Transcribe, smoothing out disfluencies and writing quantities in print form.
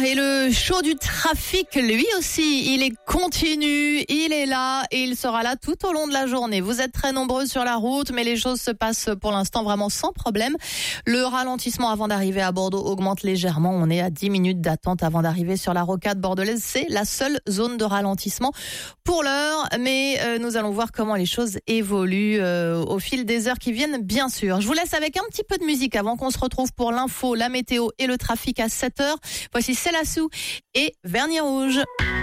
Et le show du trafic, lui aussi, il est continu, il est là et il sera là tout au long de la journée. Vous êtes très nombreux sur la route, mais les choses se passent pour l'instant vraiment sans problème. Le ralentissement avant d'arriver à Bordeaux augmente légèrement. On est à 10 minutes d'attente avant d'arriver sur la rocade bordelaise. C'est la seule zone de ralentissement pour l'heure, mais nous allons voir comment les choses évoluent au fil des heures qui viennent, bien sûr. Je vous laisse avec un petit peu de musique avant qu'on se retrouve pour l'info, la météo et le trafic à 7h. Voici Célassou et Vernis Rouge.